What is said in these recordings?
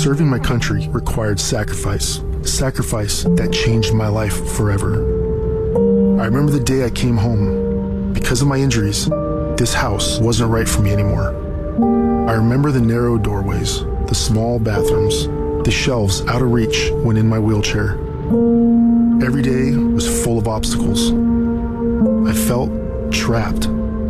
Serving my country required sacrifice that changed my life forever. I remember the day I came home. Because of my injuries, this house wasn't right for me anymore. I remember the narrow doorways, the small bathrooms, the shelves out of reach when in my wheelchair. Every day was full of obstacles. I felt trapped.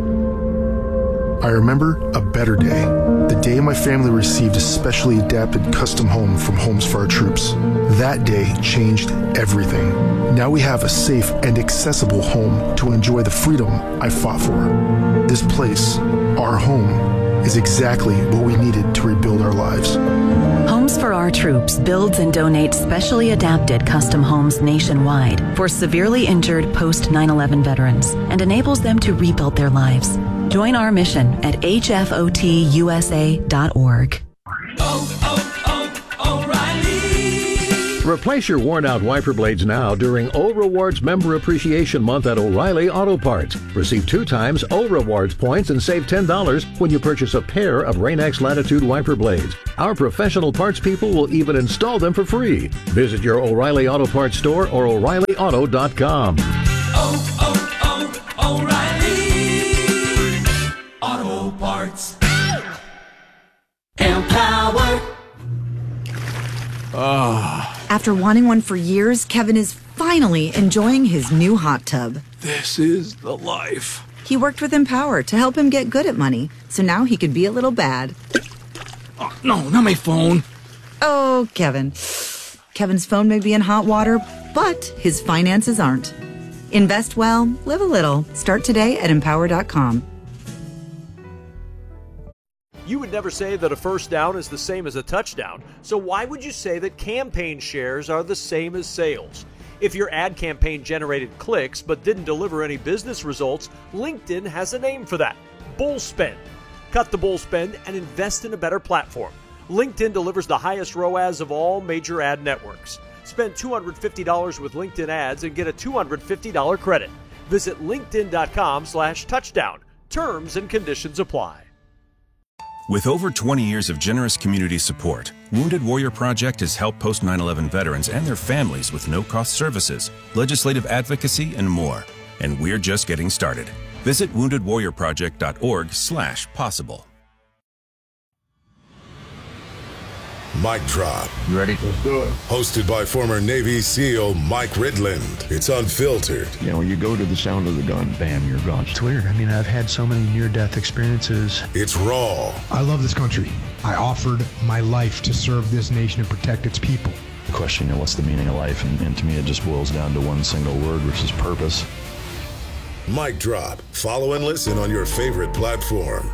I remember a better day, the day my family received a specially adapted custom home from Homes for Our Troops. That day changed everything. Now we have a safe and accessible home to enjoy the freedom I fought for. This place, our home, is exactly what we needed to rebuild our lives. Homes for Our Troops builds and donates specially adapted custom homes nationwide for severely injured post 9/11 veterans and enables them to rebuild their lives. Join our mission at hfotusa.org. Replace your worn-out wiper blades now during O Rewards Member Appreciation Month at O'Reilly Auto Parts. Receive 2 times O Rewards points and save $10 when you purchase a pair of Rain-X Latitude wiper blades. Our professional parts people will even install them for free. Visit your O'Reilly Auto Parts store or O'ReillyAuto.com. O'Reilly Auto Parts. Empower. After wanting one for years, Kevin is finally enjoying his new hot tub. This is the life. He worked with Empower to help him get good at money, so now he could be a little bad. Oh, no, not my phone. Oh, Kevin. Kevin's phone may be in hot water, but his finances aren't. Invest well, live a little. Start today at Empower.com. You would never say that a first down is the same as a touchdown, so why would you say that campaign shares are the same as sales? If your ad campaign generated clicks but didn't deliver any business results, LinkedIn has a name for that: bull spend. Cut the bull spend and invest in a better platform. LinkedIn delivers the highest ROAS of all major ad networks. Spend $250 with LinkedIn ads and get a $250 credit. Visit linkedin.com/touchdown. Terms and conditions apply. With over 20 years of generous community support, Wounded Warrior Project has helped post 9/11 veterans and their families with no-cost services, legislative advocacy, and more. And we're just getting started. Visit woundedwarriorproject.org/possible. Mic Drop. You ready? Let's do it. Hosted by former Navy SEAL Mike Ridland. It's unfiltered. You know, when you go to the sound of the gun, bam, you're gone. It's weird. I mean, I've had so many near-death experiences. It's raw. I love this country. I offered my life to serve this nation and protect its people. The question, what's the meaning of life? And to me, it just boils down to one single word, which is purpose. Mic Drop. Follow and listen on your favorite platform.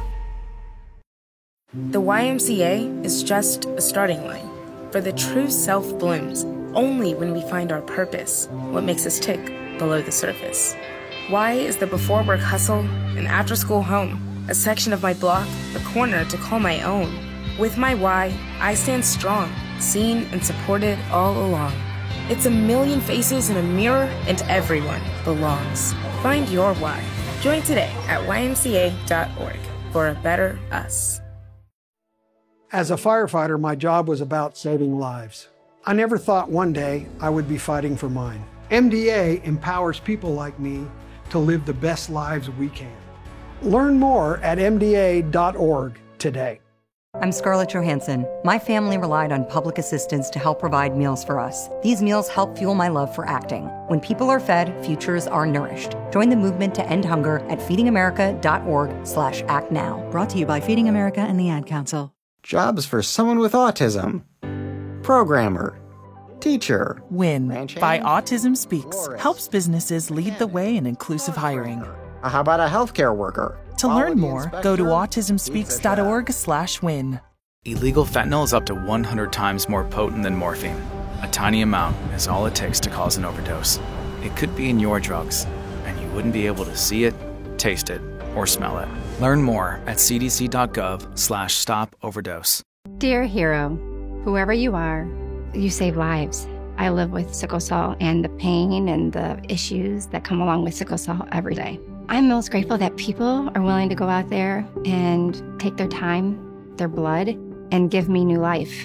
The YMCA is just a starting line, for the true self blooms only when we find our purpose, what makes us tick below the surface. Y is the before work hustle, an after school home, a section of my block, a corner to call my own. With my Y, I stand strong, seen and supported all along. It's a million faces in a mirror and everyone belongs. Find your Y. Join today at ymca.org for a better us. As a firefighter, my job was about saving lives. I never thought one day I would be fighting for mine. MDA empowers people like me to live the best lives we can. Learn more at mda.org today. I'm Scarlett Johansson. My family relied on public assistance to help provide meals for us. These meals help fuel my love for acting. When people are fed, futures are nourished. Join the movement to end hunger at feedingamerica.org/actnow. Brought to you by Feeding America and the Ad Council. Jobs for someone with autism. Programmer. Teacher. WIN by Autism Speaks helps businesses lead the way in inclusive hiring. How about a healthcare worker? To learn more, go to autismspeaks.org/win. Illegal fentanyl is up to 100 times more potent than morphine. A tiny amount is all it takes to cause an overdose. It could be in your drugs, and you wouldn't be able to see it, taste it, or smell it. Learn more at cdc.gov/stop-overdose. Dear hero, whoever you are, you save lives. I live with sickle cell and the pain and the issues that come along with sickle cell every day. I'm most grateful that people are willing to go out there and take their time, their blood, and give me new life.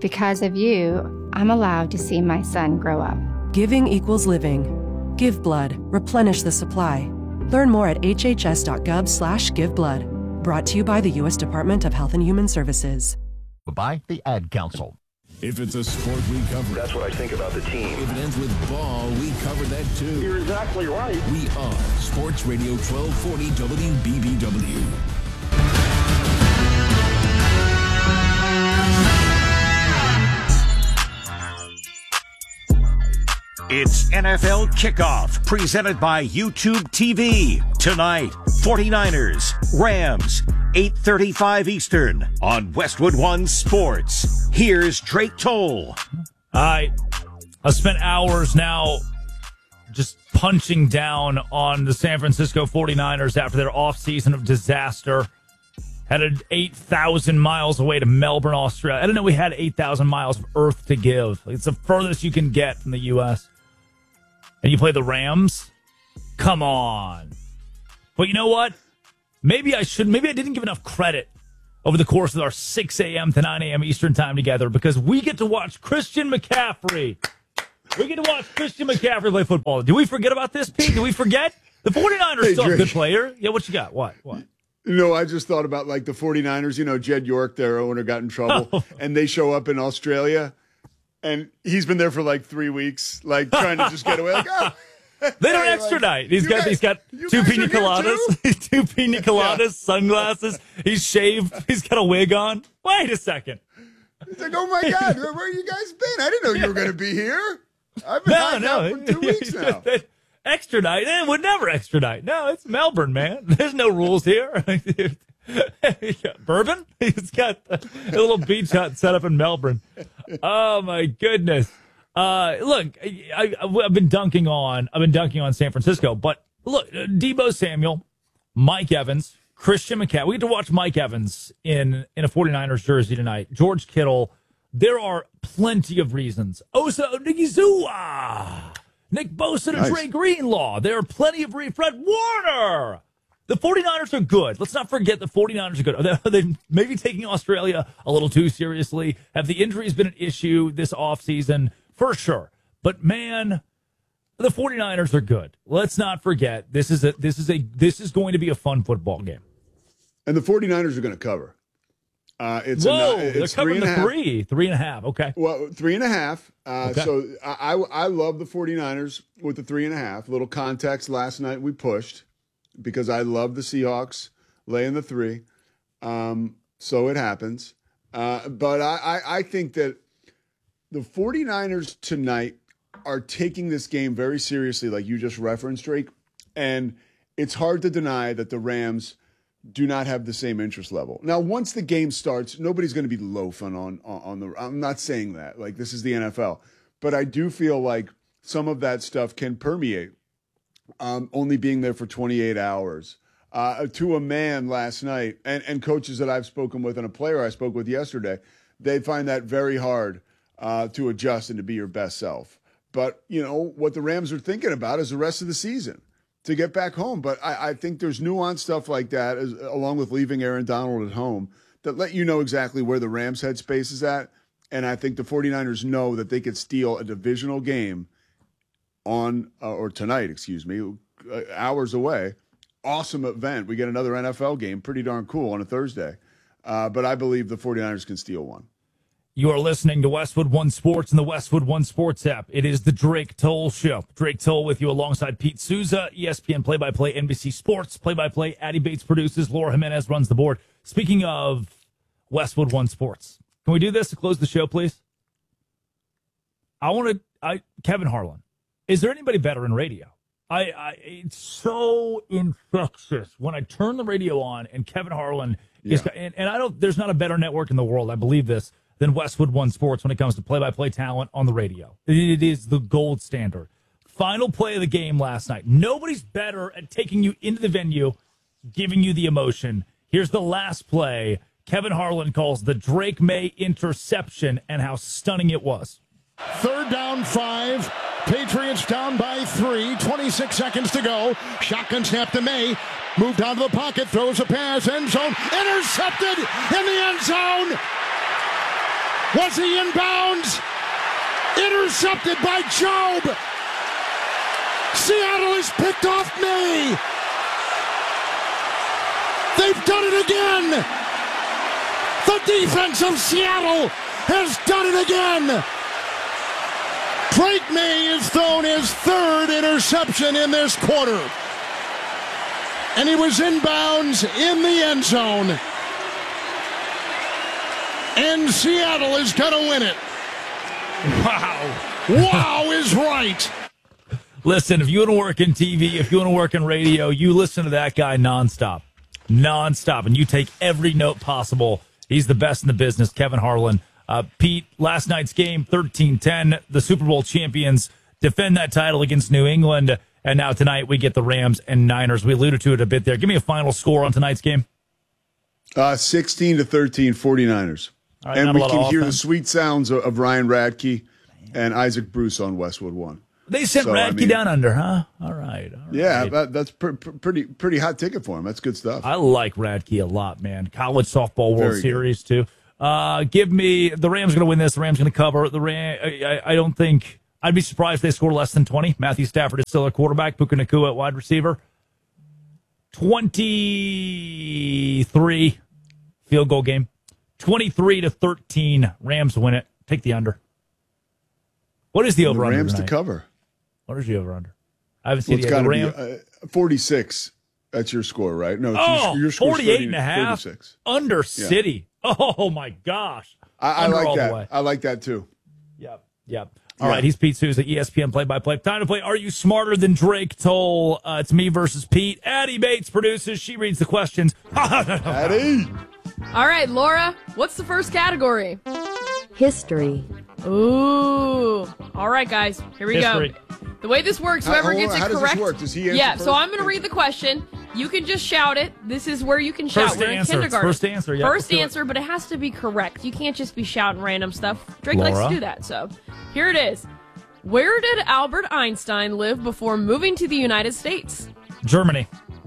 Because of you, I'm allowed to see my son grow up. Giving equals living. Give blood. Replenish the supply. Learn more at hhs.gov/giveblood. Brought to you by the U.S. Department of Health and Human Services. By the Ad Council. If it's a sport, we cover it. That's what I think about the team. If it ends with ball, we cover that too. You're exactly right. We are Sports Radio 1240 WBBW. It's NFL Kickoff, presented by YouTube TV. Tonight, 49ers, Rams, 8:35 Eastern on Westwood One Sports. Here's Drake Toll. I've spent hours now just punching down on the San Francisco 49ers after their offseason of disaster. Headed 8,000 miles away to Melbourne, Australia. I didn't know we had 8,000 miles of Earth to give. It's the furthest you can get from the U.S. And you play the Rams? Come on. But you know what? Maybe I didn't give enough credit over the course of our 6 a.m. to 9 a.m. Eastern time together, because we get to watch Christian McCaffrey. We get to watch Christian McCaffrey play football. Do we forget about this, Pete? Do we forget? The 49ers still a good player. Yeah, what you got? What? No, I just thought about like the 49ers, Jed York, their owner, got in trouble, and they show up in Australia, and he's been there for like 3 weeks, like trying to just get away. Like, they don't extradite. He's got two pina coladas, sunglasses. He's shaved. He's got a wig on. Wait a second. He's like, oh my God, where you guys been? I didn't know you were going to be here. I've been hiding out for 2 weeks now. Extradite? Would never extradite. No, it's Melbourne, man. There's no rules here. Bourbon? He's got a little beach hut set up in Melbourne. Oh my goodness. Look, I've been dunking on San Francisco, but look, Deebo Samuel, Mike Evans, Christian McCaffrey. We get to watch Mike Evans in a 49ers jersey tonight. George Kittle. There are plenty of reasons. Osa Odigizua, Nick Bosa and Dre Greenlaw. There are plenty of Fred Warner. The 49ers are good. Let's not forget the 49ers are good. Are they maybe taking Australia a little too seriously? Have the injuries been an issue this offseason? For sure. But man, the 49ers are good. Let's not forget this is going to be a fun football game. And the 49ers are going to cover. It's they're covering the 3.5. Okay. Well, 3.5. Okay. So I love the 49ers with the 3.5. Little context. Last night we pushed because I love the Seahawks laying the 3. So it happens. But I think that the 49ers tonight are taking this game very seriously, like you just referenced, Drake. And it's hard to deny that the Rams do not have the same interest level. Now, once the game starts, nobody's going to be loafing on the – I'm not saying that. Like, this is the NFL. But I do feel like some of that stuff can permeate, only being there for 28 hours. To a man last night, and coaches that I've spoken with and a player I spoke with yesterday, they find that very hard to adjust and to be your best self. But, what the Rams are thinking about is the rest of the season to get back home. But I think there's nuanced stuff like that, along with leaving Aaron Donald at home, that let you know exactly where the Rams' headspace is at. And I think the 49ers know that they could steal a divisional game tonight, hours away. Awesome event. We get another NFL game, pretty darn cool on a Thursday. But I believe the 49ers can steal one. You are listening to Westwood One Sports and the Westwood One Sports app. It is the Drake Toll Show. Drake Toll with you alongside Pete Souza, ESPN play-by-play, NBC Sports play-by-play. Addie Bates produces. Laura Jimenez runs the board. Speaking of Westwood One Sports, can we do this to close the show, please? Kevin Harlan. Is there anybody better in radio? It's so infectious when I turn the radio on and Kevin Harlan is, and there's not a better network in the world, I believe this, than Westwood One Sports when it comes to play-by-play talent on the radio. It is the gold standard. Final play of the game last night. Nobody's better at taking you into the venue, giving you the emotion. Here's the last play. Kevin Harlan calls the Drake May interception and how stunning it was. 3rd down, 5. Patriots down by 3. 26 seconds to go. Shotgun snap to May. Moved out of the pocket. Throws a pass. End zone. Intercepted in the end zone. Was he inbounds? Intercepted by Job. Seattle has picked off May. They've done it again. The defense of Seattle has done it again. Drake May has thrown his third interception in this quarter. And he was inbounds in the end zone. And Seattle is going to win it. Wow. Wow is right. Listen, if you want to work in TV, if you want to work in radio, you listen to that guy nonstop. Nonstop. And you take every note possible. He's the best in the business, Kevin Harlan. Pete, last night's game, 13-10. The Super Bowl champions defend that title against New England. And now tonight we get the Rams and Niners. We alluded to it a bit there. Give me a final score on tonight's game. 16-13, 49ers. Right, and we can hear the sweet sounds of Ryan Radke and Isaac Bruce on Westwood One. They sent Radke down under, huh? All right. Yeah, that's pretty hot ticket for him. That's good stuff. I like Radke a lot, man. College softball World Series, too. Give me the Rams going to win this. The Rams going to cover. I don't think I'd be surprised if they score less than 20. Matthew Stafford is still a quarterback. Puka Nacua at wide receiver. 23 field goal game. 23-13. Rams win it. Take the under. What is the over under? Rams tonight? to cover. What is the over under? I haven't seen the Rams. 46. That's your score, right? No, your score 48.5. 36. Under City. Oh my gosh. I like that. I like that too. Yep. All right, he's Pete Souza, ESPN play-by-play. Time to play Are You Smarter Than Drake Toll? It's me versus Pete. Addie Bates produces. She reads the questions. Addie! All right, Laura, what's the first category? History. Ooh. All right, guys, here we go. The way this works, whoever gets it correct. How does this work? Does he answer first? So I'm going to read the question. You can just shout it. This is where you can shout. We're in kindergarten. First answer, yeah. First answer, but it has to be correct. You can't just be shouting random stuff. Drake likes to do that, so here it is. Where did Albert Einstein live before moving to the United States? Germany.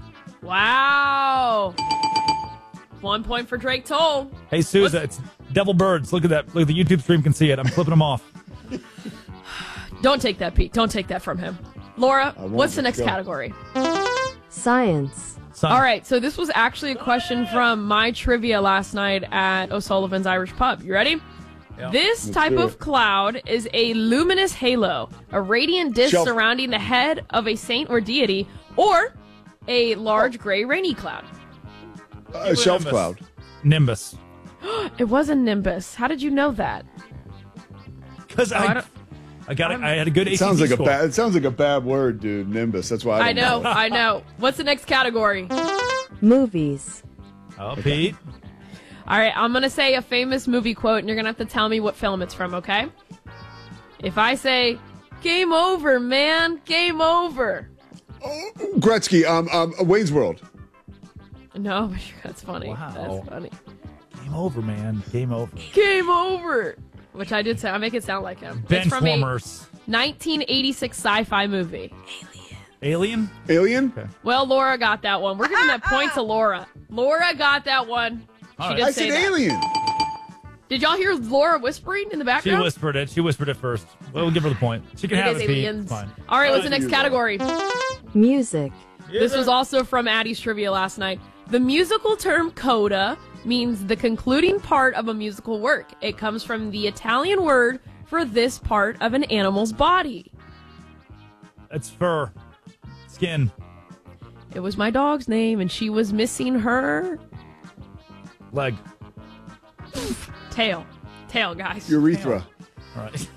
Wow. 1 point for Drake Toll. Hey, Souza, it's Devil Birds. Look at that. Look, the YouTube stream can see it. I'm clipping them off. Don't take that, Pete. Don't take that from him. Laura, what's the next category? Science. All right, so this was actually a question from my trivia last night at O'Sullivan's Irish Pub. You ready? Yep. This type of cloud is a luminous halo, a radiant disk surrounding the head of a saint or deity, or a large gray rainy cloud. A shelf cloud. Nimbus. It was a nimbus. How did you know that? Because I had a good ACT score. It sounds like a bad word, dude. Nimbus. That's why I don't know. I know. What's the next category? Movies. Oh, Pete. All right, I'm going to say a famous movie quote, and you're going to have to tell me what film it's from, okay? If I say, game over, man, game over. Oh, Gretzky, Wayne's World. No, that's funny. Wow. That's funny. Game over, man. Game over. Game over. Which I did say. I make it sound like him. Ben it's from Formers. a 1986 sci-fi movie. Alien? Okay. Well, Laura got that one. We're giving that point to Laura. Laura got that one. She did I say said that. Alien. Did y'all hear Laura whispering in the background? She whispered it first. Well, we'll give her the point. She can have it, Pete. It's fine. All right, what's the next category? Music. This was also from Addie's Trivia last night. The musical term coda means the concluding part of a musical work. It comes from the Italian word for this part of an animal's body. It's fur. Skin. It was my dog's name, and she was missing her... leg. Tail, guys. Urethra. All right.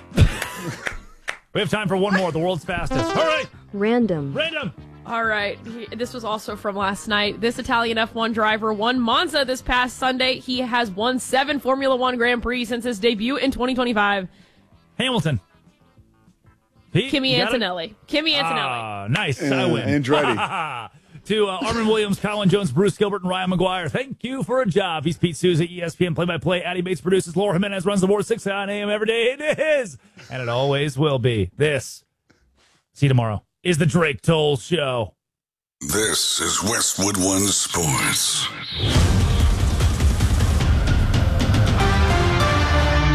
We have time for one more. The world's fastest. All right. Random. All right. This was also from last night. This Italian F1 driver won Monza this past Sunday. He has won 7 Formula One Grand Prix since his debut in 2025. Hamilton. Pete, Kimi Antonelli. Nice. I win. Andretti. To Armin Williams, Colin Jones, Bruce Gilbert, and Ryan McGuire, thank you for a job. He's Pete Souza, ESPN play-by-play. Addie Bates produces. Laura Jimenez runs the board 6 9 a.m. every day. It is, and it always will be. This, see you tomorrow, is the Drake Toll Show. This is Westwood One Sports.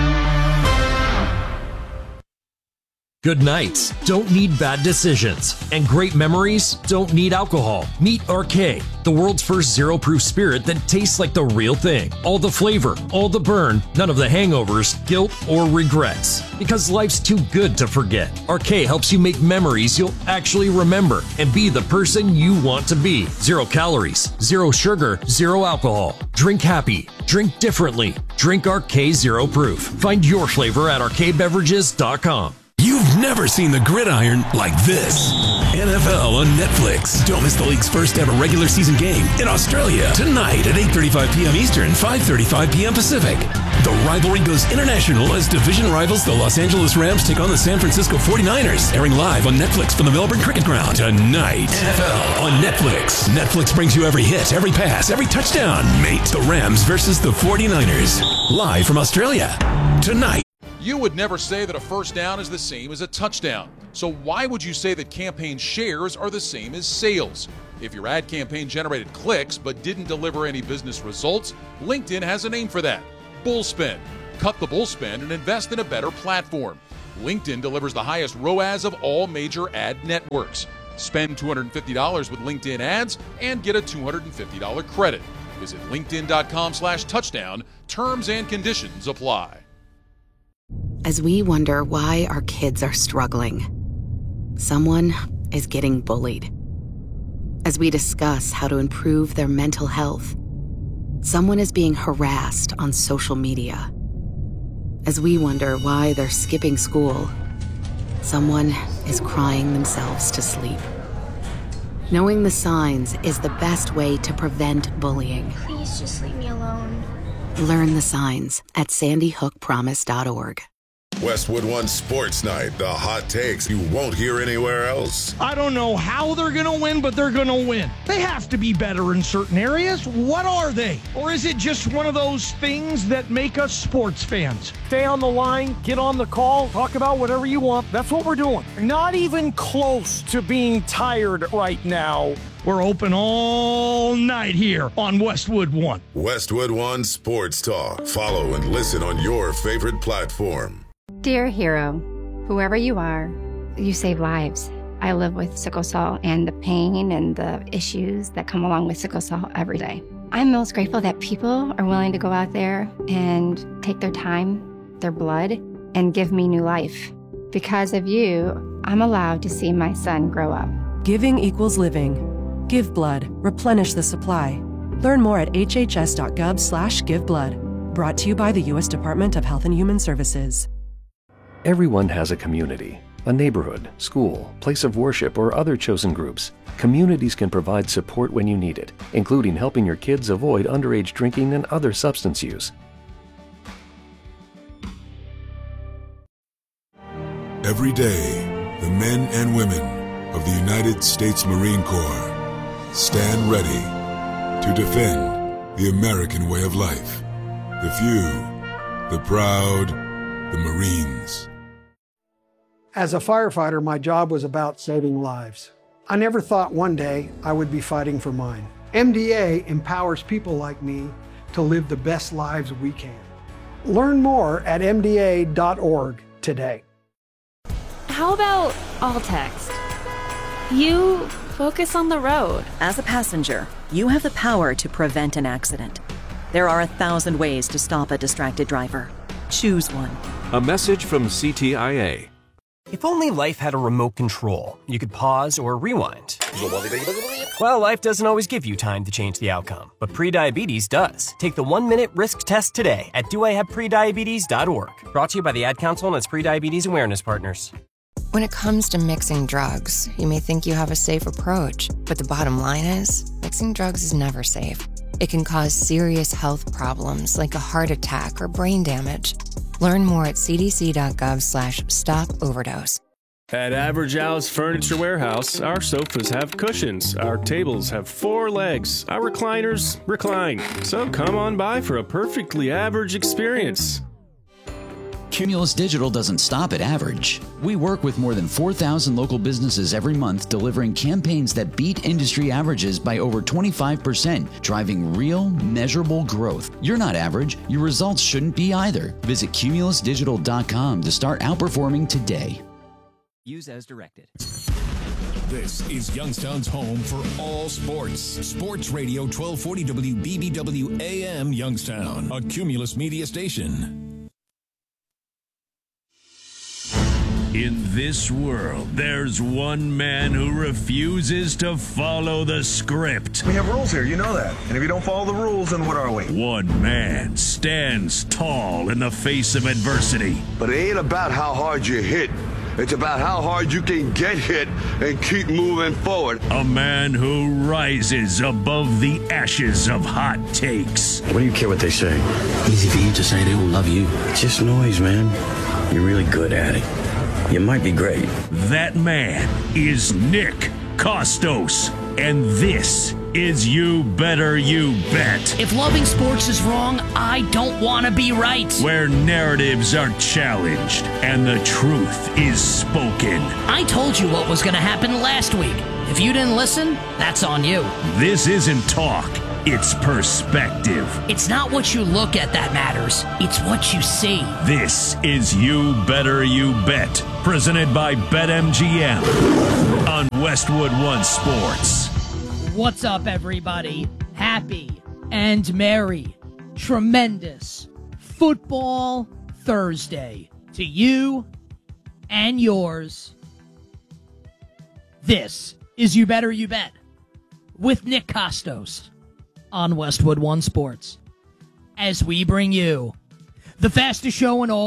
good nights don't need bad decisions, and great memories don't need alcohol. Meet Arcade, the world's first zero-proof spirit that tastes like the real thing. All the flavor, all the burn, none of the hangovers, guilt, or regrets. Because life's too good to forget. Arcade helps you make memories you'll actually remember and be the person you want to be. 0 calories, 0 sugar, 0 alcohol. Drink happy. Drink differently. Drink Arcade Zero Proof. Find your flavor at arcadebeverages.com. You've never seen the gridiron like this. NFL on Netflix. Don't miss the league's first ever regular season game in Australia tonight at 8:35 p.m. Eastern, 5:35 p.m. Pacific. The rivalry goes international as division rivals the Los Angeles Rams take on the San Francisco 49ers. Airing live on Netflix from the Melbourne Cricket Ground tonight. NFL on Netflix. Netflix brings you every hit, every pass, every touchdown. Mate, the Rams versus the 49ers. Live from Australia tonight. You would never say that a first down is the same as a touchdown. So why would you say that campaign shares are the same as sales? If your ad campaign generated clicks but didn't deliver any business results, LinkedIn has a name for that. Bullspend. Cut the bullspend and invest in a better platform. LinkedIn delivers the highest ROAS of all major ad networks. Spend $250 with LinkedIn ads and get a $250 credit. Visit linkedin.com/touchdown. Terms and conditions apply. As we wonder why our kids are struggling, someone is getting bullied. As we discuss how to improve their mental health, someone is being harassed on social media. As we wonder why they're skipping school, someone is crying themselves to sleep. Knowing the signs is the best way to prevent bullying. Please just leave me alone. Learn the signs at sandyhookpromise.org. Westwood One Sports Night, the hot takes you won't hear anywhere else. I don't know how they're going to win, but they're going to win. They have to be better in certain areas. What are they? Or is it just one of those things that make us sports fans? Stay on the line, get on the call, talk about whatever you want. That's what we're doing. Not even close to being tired right now. We're open all night here on Westwood One. Westwood One Sports Talk. Follow and listen on your favorite platform. Dear hero, whoever you are, you save lives. I live with sickle cell and the pain and the issues that come along with sickle cell every day. I'm most grateful that people are willing to go out there and take their time, their blood, and give me new life. Because of you, I'm allowed to see my son grow up. Giving equals living. Give blood. Replenish the supply. Learn more at hhs.gov/giveblood. Brought to you by the U.S. Department of Health and Human Services. Everyone has a community, a neighborhood, school, place of worship, or other chosen groups. Communities can provide support when you need it, including helping your kids avoid underage drinking and other substance use. Every day, the men and women of the United States Marine Corps stand ready to defend the American way of life. The few, the proud, the Marines. As a firefighter, my job was about saving lives. I never thought one day I would be fighting for mine. MDA empowers people like me to live the best lives we can. Learn more at mda.org today. How about all text? You focus on the road. As a passenger, you have the power to prevent an accident. There are 1,000 ways to stop a distracted driver. Choose one. A message from CTIA. If only life had a remote control, you could pause or rewind. Well, life doesn't always give you time to change the outcome, but prediabetes does. Take the 1-minute risk test today at doihaveprediabetes.org. Brought to you by the Ad Council and its prediabetes awareness partners. When it comes to mixing drugs, you may think you have a safe approach, but the bottom line is, mixing drugs is never safe. It can cause serious health problems like a heart attack or brain damage. Learn more at cdc.gov/stop-overdose. At Average Al's Furniture Warehouse, our sofas have cushions, our tables have 4 legs, our recliners recline. So come on by for a perfectly average experience. Cumulus Digital doesn't stop at average. We work with more than 4,000 local businesses every month, delivering campaigns that beat industry averages by over 25%, driving real, measurable growth. You're not average. Your results shouldn't be either. Visit cumulusdigital.com to start outperforming today. Use as directed. This is Youngstown's home for all sports. Sports Radio 1240 WBBW AM Youngstown, a Cumulus media station. In this world, there's one man who refuses to follow the script. We have rules here, you know that. And if you don't follow the rules, then what are we? One man stands tall in the face of adversity. But it ain't about how hard you hit. It's about how hard you can get hit and keep moving forward. A man who rises above the ashes of hot takes. What do you care what they say? Easy for you to say they will love you. It's just noise, man. You're really good at it. You might be great. That man is Nick Kostos. And this is You Better You Bet. If loving sports is wrong, I don't want to be right. Where narratives are challenged and the truth is spoken. I told you what was going to happen last week. If you didn't listen, that's on you. This isn't talk. It's perspective. It's not what you look at that matters. It's what you see. This is You Better You Bet, presented by BetMGM on Westwood One Sports. What's up, everybody? Happy and merry, tremendous Football Thursday to you and yours. This is You Better You Bet with Nick Kostos on Westwood One Sports, as we bring you the fastest show in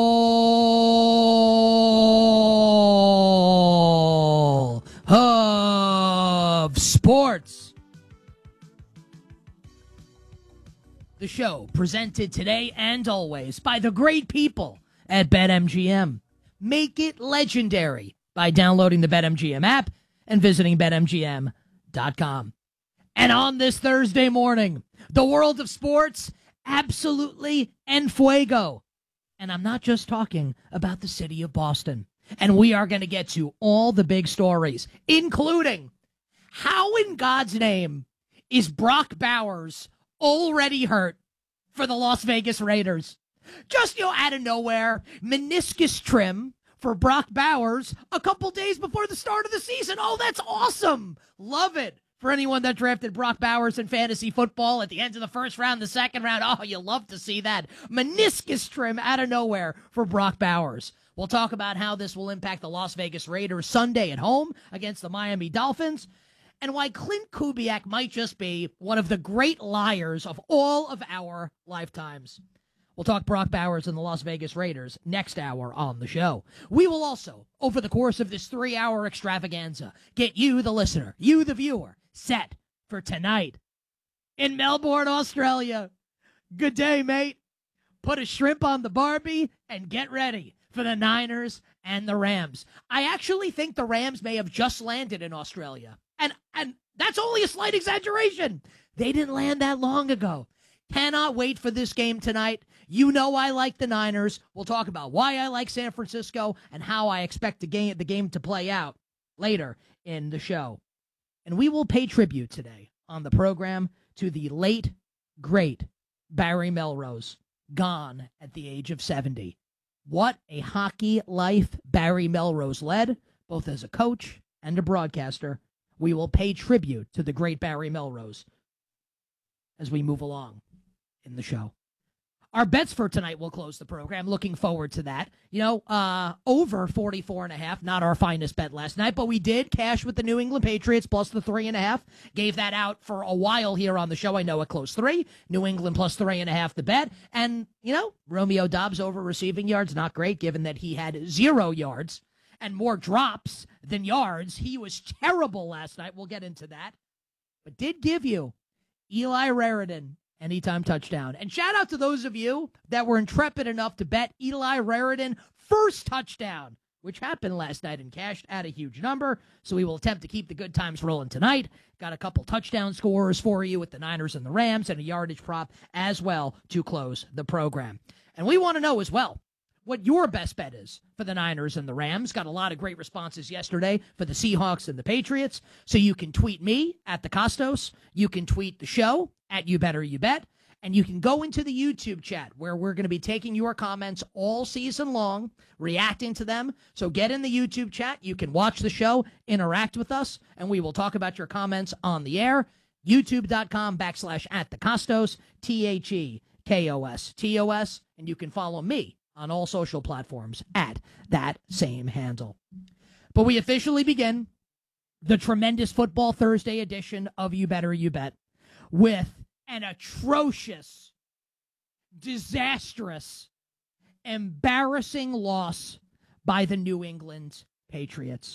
all of sports. The show presented today and always by the great people at BetMGM. Make it legendary by downloading the BetMGM app and visiting BetMGM.com. And on this Thursday morning, the world of sports, absolutely en fuego. And I'm not just talking about the city of Boston. And we are going to get to all the big stories, including how in God's name is Brock Bowers already hurt for the Las Vegas Raiders? Just, out of nowhere, meniscus trim for Brock Bowers a couple days before the start of the season. Oh, that's awesome. Love it. For anyone that drafted Brock Bowers in fantasy football at the end of the first round, the second round, oh, you love to see that. Meniscus trim out of nowhere for Brock Bowers. We'll talk about how this will impact the Las Vegas Raiders Sunday at home against the Miami Dolphins, and why Clint Kubiak might just be one of the great liars of all of our lifetimes. We'll talk Brock Bowers and the Las Vegas Raiders next hour on the show. We will also, over the course of this 3-hour extravaganza, get you, the listener, you, the viewer, set for tonight in Melbourne, Australia. Good day, mate. Put a shrimp on the Barbie and get ready for the Niners and the Rams. I actually think the Rams may have just landed in Australia. And that's only a slight exaggeration. They didn't land that long ago. Cannot wait for this game tonight. You know I like the Niners. We'll talk about why I like San Francisco and how I expect the game to play out later in the show. And we will pay tribute today on the program to the late, great Barry Melrose, gone at the age of 70. What a hockey life Barry Melrose led, both as a coach and a broadcaster. We will pay tribute to the great Barry Melrose as we move along in the show. Our bets for tonight will close the program. Looking forward to that. Over 44.5, not our finest bet last night, but we did cash with the New England Patriots plus the 3.5. Gave that out for a while here on the show. I know it closed 3. New England plus 3.5 the bet. And, Romeo Doubs over receiving yards, not great, given that he had 0 yards and more drops than yards. He was terrible last night. We'll get into that. But did give you Eli Raridan anytime touchdown. And shout out to those of you that were intrepid enough to bet Eli Raridan first touchdown, which happened last night and cashed at a huge number. So we will attempt to keep the good times rolling tonight. Got a couple touchdown scorers for you with the Niners and the Rams and a yardage prop as well to close the program. And we want to know as well what your best bet is for the Niners and the Rams. Got a lot of great responses yesterday for the Seahawks and the Patriots. So you can tweet me at the Kostos. You can tweet the show at You Better You Bet. And you can go into the YouTube chat where we're going to be taking your comments all season long, reacting to them. So get in the YouTube chat. You can watch the show, interact with us, and we will talk about your comments on the air. YouTube.com/@thecostos, THEKOSTOS. And you can follow me on all social platforms at that same handle. But we officially begin the tremendous Football Thursday edition of You Better You Bet with an atrocious, disastrous, embarrassing loss by the New England Patriots.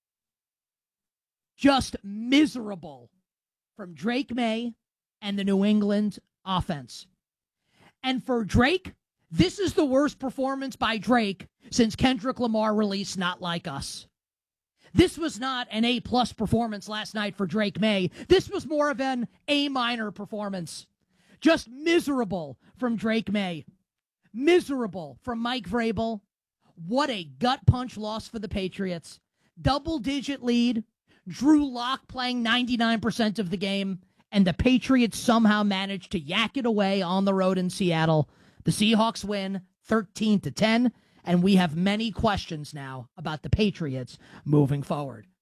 Just miserable from Drake May and the New England offense. And for Drake, this is the worst performance by Drake since Kendrick Lamar released Not Like Us. This was not an A-plus performance last night for Drake May. This was more of an A-minor performance. Just miserable from Drake May. Miserable from Mike Vrabel. What a gut punch loss for the Patriots. Double-digit lead. Drew Lock playing 99% of the game. And the Patriots somehow managed to yak it away on the road in Seattle. The Seahawks win 13-10. And we have many questions now about the Patriots moving forward.